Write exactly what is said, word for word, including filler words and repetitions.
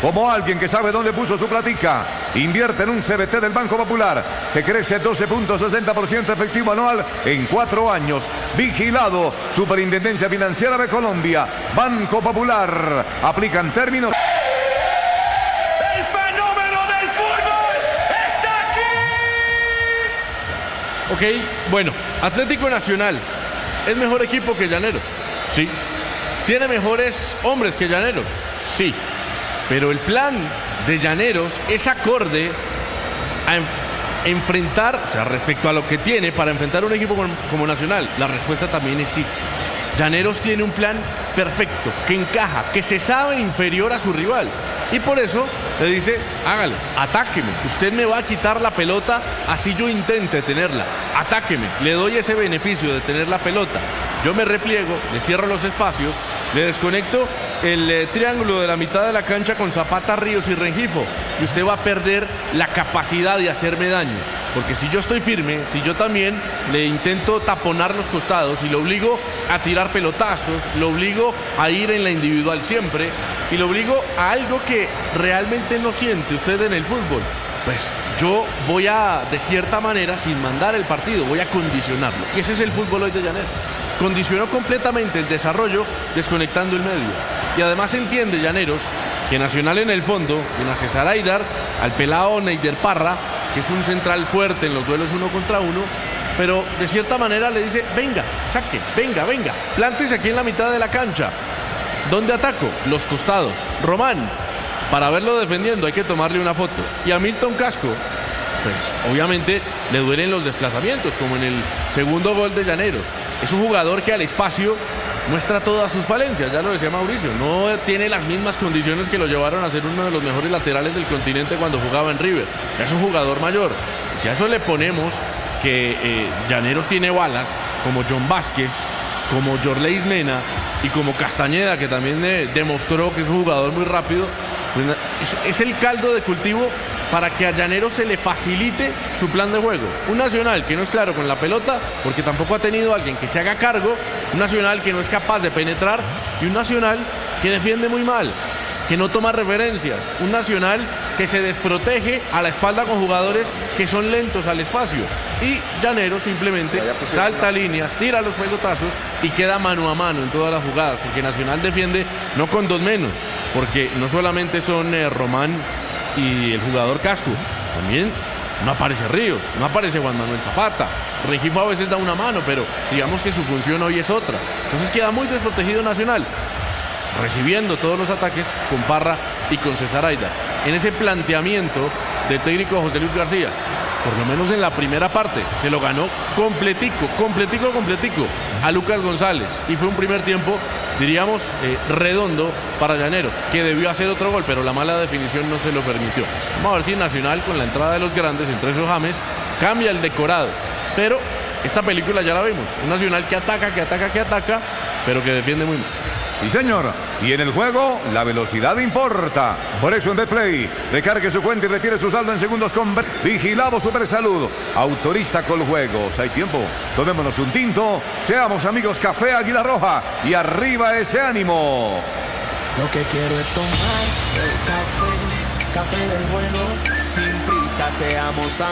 como alguien que sabe dónde puso su platica. Invierte en un C B T del Banco Popular que crece doce punto sesenta por ciento efectivo anual en cuatro años. Vigilado Superintendencia Financiera de Colombia. Banco Popular. Aplican términos. ¡El fenómeno del fútbol está aquí! Ok, bueno, Atlético Nacional es mejor equipo que Llaneros, sí. ¿Tiene mejores hombres que Llaneros? Sí. Pero el plan de Llaneros es acorde a en- enfrentar, o sea, respecto a lo que tiene para enfrentar un equipo como, como Nacional. La respuesta también es sí. Llaneros tiene un plan perfecto, que encaja, que se sabe inferior a su rival. Y por eso le dice, hágale, atáqueme. Usted me va a quitar la pelota, así yo intente tenerla. Atáqueme, le doy ese beneficio de tener la pelota. Yo me repliego, le cierro los espacios, le desconecto el eh, triángulo de la mitad de la cancha con Zapata, Ríos y Rengifo. Y usted va a perder la capacidad de hacerme daño. Porque si yo estoy firme, si yo también le intento taponar los costados y lo obligo a tirar pelotazos, lo obligo a ir en la individual siempre y lo obligo a algo que realmente no siente usted en el fútbol, pues yo voy a, de cierta manera, sin mandar el partido, voy a condicionarlo. Y ese es el fútbol hoy de Llaneros. Condicionó completamente el desarrollo desconectando el medio. Y además entiende Llaneros que Nacional en el fondo, en a César Aidar, al pelado Neider Parra, que es un central fuerte en los duelos uno contra uno, pero de cierta manera le dice, venga, saque, venga, venga, plántese aquí en la mitad de la cancha. ¿Dónde ataco? Los costados. Román, para verlo defendiendo hay que tomarle una foto. Y a Milton Casco, pues obviamente le duelen los desplazamientos, como en el segundo gol de Llaneros. Es un jugador que al espacio muestra todas sus falencias, ya lo decía Mauricio, no tiene las mismas condiciones que lo llevaron a ser uno de los mejores laterales del continente cuando jugaba en River. Es un jugador mayor. Si a eso le ponemos que eh, Llaneros tiene balas, como John Vázquez, como Yorleis Mena y como Castañeda, que también eh, demostró que es un jugador muy rápido, pues, es, es el caldo de cultivo para que a Llaneros se le facilite su plan de juego. Un Nacional que no es claro con la pelota, porque tampoco ha tenido alguien que se haga cargo, un Nacional que no es capaz de penetrar y un Nacional que defiende muy mal, que no toma referencias, un Nacional que se desprotege a la espalda con jugadores que son lentos al espacio. Y Llaneros simplemente salta líneas, tira los pelotazos y queda mano a mano en todas las jugadas, porque Nacional defiende no con dos menos, porque no solamente son eh, Román y el jugador Casco, también no aparece Ríos, no aparece Juan Manuel Zapata. Rengifo a veces da una mano, pero digamos que su función hoy es otra. Entonces queda muy desprotegido Nacional, recibiendo todos los ataques con Parra y con César Aidar. En ese planteamiento del técnico José Luis García, por lo menos en la primera parte, se lo ganó completico, completico, completico a Lucas González. Y fue un primer tiempo, diríamos, eh, redondo para Llaneros, que debió hacer otro gol, pero la mala definición no se lo permitió. Vamos a ver si Nacional, con la entrada de los grandes, entre esos James, cambia el decorado. Pero esta película ya la vimos. Un Nacional que ataca, que ataca, que ataca, pero que defiende muy mal. Sí, señor. Y en el juego, la velocidad importa. Por eso en Betplay, recargue su cuenta y retire su saldo en segundos con Bet. Vigilado Supersalud. Autoriza con juegos. Hay tiempo. Tomémonos un tinto. Seamos amigos Café Águila Roja. Y arriba ese ánimo. Lo que quiero es tomar el café, café del bueno, sin prisa, seamos amigos.